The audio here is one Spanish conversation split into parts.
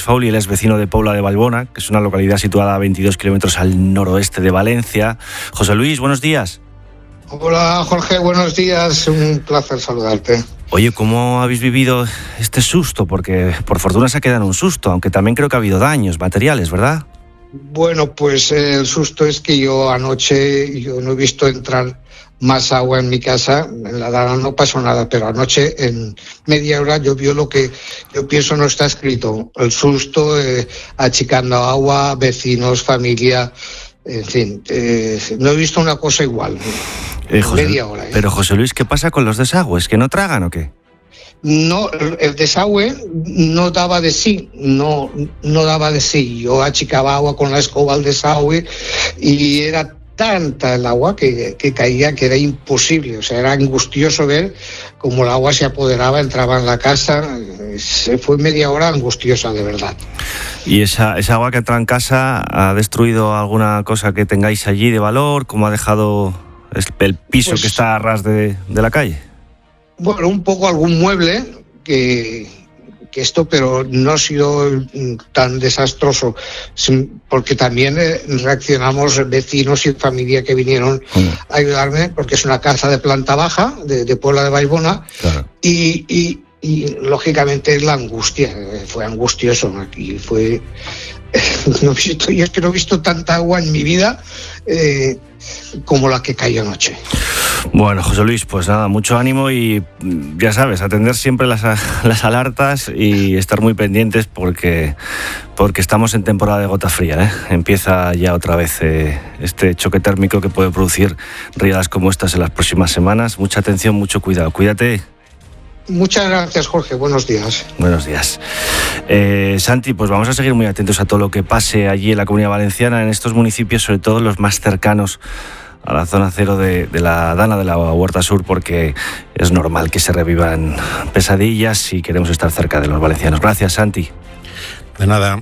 Fauli, él es vecino de Pobla de Vallbona, que es una localidad situada a 22 kilómetros al noroeste de Valencia. José Luis, buenos días. Hola Jorge, buenos días, un placer saludarte. Oye, ¿cómo habéis vivido este susto? Porque por fortuna se ha quedado en un susto, aunque también creo que ha habido daños materiales, ¿verdad? Bueno, pues el susto es que yo anoche no he visto entrar más agua en mi casa. En la Dana no pasó nada, pero anoche en media hora llovió lo que yo pienso no está escrito. El susto, achicando agua, vecinos, familia, en fin, no he visto una cosa igual. Media hora. Pero José Luis, ¿qué pasa con los desagües? ¿Que no tragan o qué? No, el desagüe no daba de sí, no daba de sí. Yo achicaba agua con la escoba al desagüe y era tanta el agua que caía que era imposible. O sea, era angustioso ver cómo el agua se apoderaba, entraba en la casa. Se fue media hora angustiosa, de verdad. ¿Y esa agua que entra en casa ha destruido alguna cosa que tengáis allí de valor? ¿Cómo ha dejado el piso que está a ras de la calle? Bueno, un poco algún mueble que esto, pero no ha sido tan desastroso, porque también reaccionamos vecinos y familia que vinieron a ayudarme, porque es una casa de planta baja de Puebla de Vallbona. Claro. Y lógicamente la angustia, fue angustioso. Aquí fue... yo es que no he visto tanta agua en mi vida como la que cayó anoche. Bueno, José Luis, pues nada, mucho ánimo y ya sabes, atender siempre las alertas y estar muy pendientes porque estamos en temporada de gota fría, ¿eh? Empieza ya otra vez este choque térmico que puede producir riadas como estas en las próximas semanas. Mucha atención, mucho cuidado. Cuídate. Muchas gracias, Jorge. Buenos días. Buenos días. Santi, pues vamos a seguir muy atentos a todo lo que pase allí en la Comunidad Valenciana, en estos municipios, sobre todo los más cercanos a la zona cero de la Dana, de la Huerta Sur, porque es normal que se revivan pesadillas y queremos estar cerca de los valencianos. Gracias, Santi. De nada.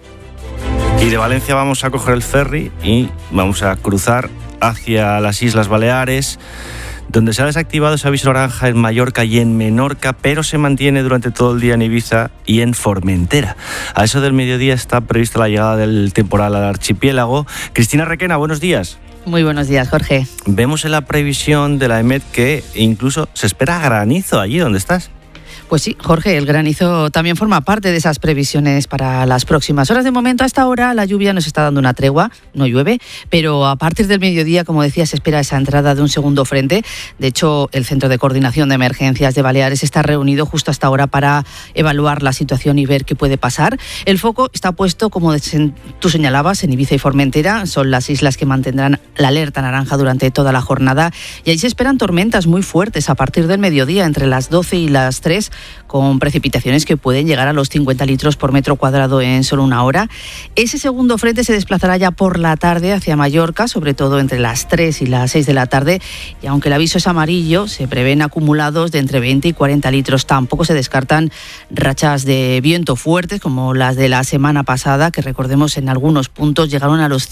Y de Valencia vamos a coger el ferry y vamos a cruzar hacia las Islas Baleares, donde se ha desactivado ese aviso naranja en Mallorca y en Menorca, pero se mantiene durante todo el día en Ibiza y en Formentera. A eso del mediodía está prevista la llegada del temporal al archipiélago. Cristina Requena, buenos días. Muy buenos días, Jorge. Vemos en la previsión de la EMET que incluso se espera granizo allí donde estás. Pues sí, Jorge, el granizo también forma parte de esas previsiones para las próximas horas. De momento, a esta hora, la lluvia nos está dando una tregua, no llueve, pero a partir del mediodía, como decía, se espera esa entrada de un segundo frente. De hecho, el Centro de Coordinación de Emergencias de Baleares está reunido justo hasta ahora para evaluar la situación y ver qué puede pasar. El foco está puesto, como tú señalabas, en Ibiza y Formentera. Son las islas que mantendrán la alerta naranja durante toda la jornada. Y ahí se esperan tormentas muy fuertes a partir del mediodía, entre las 12 y las 3, con precipitaciones que pueden llegar a los 50 litros por metro cuadrado en solo una hora. Ese segundo frente se desplazará ya por la tarde hacia Mallorca, sobre todo entre las 3 y las 6 de la tarde, y aunque el aviso es amarillo, se prevén acumulados de entre 20 y 40 litros. Tampoco se descartan rachas de viento fuertes como las de la semana pasada, que recordemos en algunos puntos llegaron a los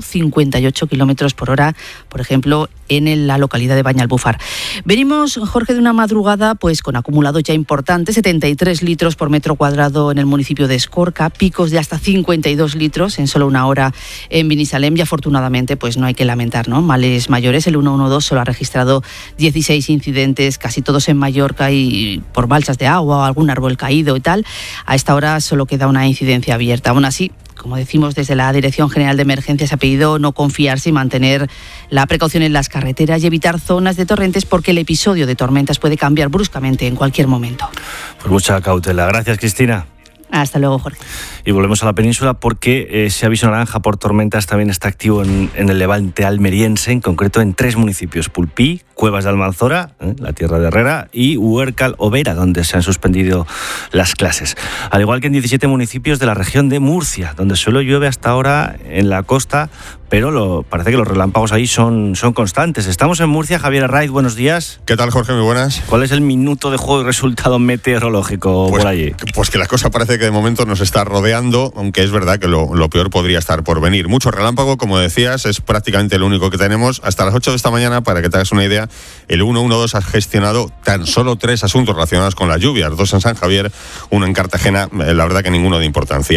158 kilómetros por hora, por ejemplo, en la localidad de Banyalbufar. Venimos, Jorge, de una madrugada pues con acumulados ya importantes, 73 litros por metro cuadrado en el municipio de Escorca, picos de hasta 52 litros en solo una hora en Binissalem, y afortunadamente pues no hay que lamentar, ¿no? Males mayores. El 112 solo ha registrado 16 incidentes, casi todos en Mallorca y por balsas de agua o algún árbol caído y tal. A esta hora solo queda una incidencia abierta. Aún así, como decimos, desde la Dirección General de Emergencias se ha pedido no confiarse y mantener la precaución en las carreteras y evitar zonas de torrentes, porque el episodio de tormentas puede cambiar bruscamente en cualquier momento. Pues mucha cautela. Gracias, Cristina. Hasta luego, Jorge. Y volvemos a la península porque ese aviso naranja por tormentas también está activo en el levante almeriense, en concreto en 3 municipios: Pulpí, Cuevas de Almanzora, la tierra de Herrera, y Huércal o Vera, donde se han suspendido las clases. Al igual que en 17 municipios de la región de Murcia, donde solo llueve hasta ahora en la costa, pero parece que los relámpagos ahí son constantes. Estamos en Murcia. Javier Arraiz, buenos días. ¿Qué tal, Jorge? Muy buenas. ¿Cuál es el minuto de juego y resultado meteorológico por allí? Pues que la cosa parece que de momento nos está rodeando, aunque es verdad que lo peor podría estar por venir. Mucho relámpago, como decías, es prácticamente lo único que tenemos. Hasta las 8 de esta mañana, para que te hagas una idea, el 112 ha gestionado tan solo 3 asuntos relacionados con las lluvias, 2 en San Javier, 1 en Cartagena, la verdad que ninguno de importancia.